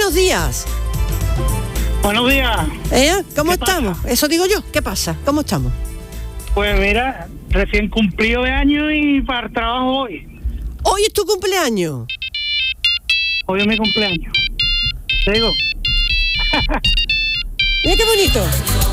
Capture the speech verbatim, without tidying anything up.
buenos días. Buenos días. ¿Eh? ¿Cómo ¿Qué estamos? pasa? Eso digo yo. ¿Qué pasa? ¿Cómo estamos? Pues mira, recién cumplido de año y para el trabajo hoy. Hoy es tu cumpleaños. Hoy es mi cumpleaños. Te digo. Mira qué bonito.